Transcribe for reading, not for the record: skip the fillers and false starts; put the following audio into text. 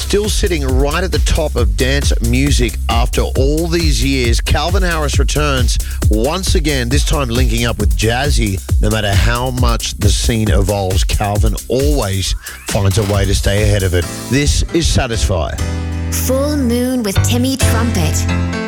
Still sitting right at the top of dance music after all these years, Calvin Harris returns once again, this time linking up with Jazzy. No matter how much the scene evolves, Calvin always finds a way to stay ahead of it. This is Satisfy. Full Moon with Timmy Trumpet.